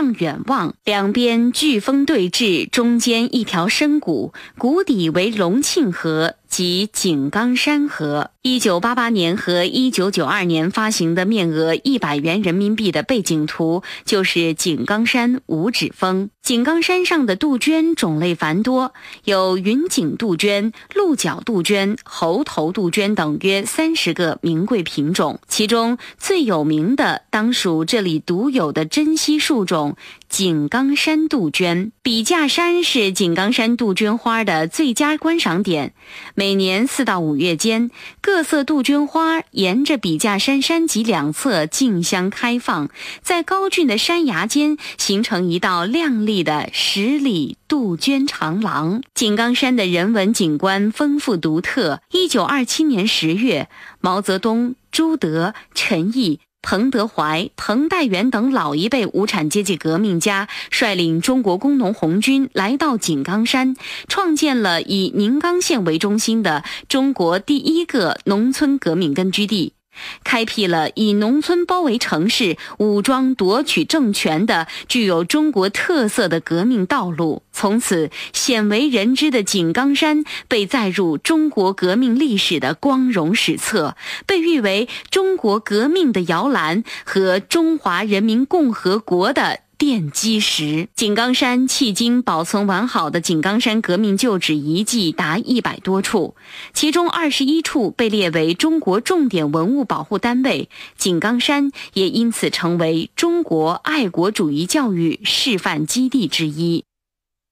向远望，两边巨峰对峙，中间一条深谷，谷底为龙庆河及井冈山河。1988年和1992年发行的面额100元人民币的背景图就是井冈山五指峰。井冈山上的杜鹃种类繁多，有云锦杜鹃、鹿角杜鹃、猴头杜鹃等约30个名贵品种，其中最有名的当属这里独有的珍稀树种井冈山杜鹃。笔架山是井冈山杜鹃花的最佳观赏点，每年4到5月间，各色杜鹃花沿着笔架山山脊两侧竞相开放，在高峻的山崖间形成一道亮丽的10里杜鹃长廊。井冈山的人文景观丰富独特。1927年10月，毛泽东、朱德、陈毅、彭德怀、彭代元等老一辈无产阶级革命家率领中国工农红军来到井冈山，创建了以宁冈县为中心的中国第一个农村革命根据地，开辟了以农村包围城市、武装夺取政权的具有中国特色的革命道路。从此，鲜为人知的井冈山被载入中国革命历史的光荣史册，被誉为中国革命的摇篮和中华人民共和国的奠基石。井冈山迄今保存完好的井冈山革命旧址遗迹达100多处，其中21处被列为中国重点文物保护单位，井冈山也因此成为中国爱国主义教育示范基地之一。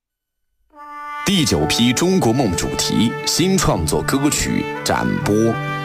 第9批中国梦主题新创作歌曲展播。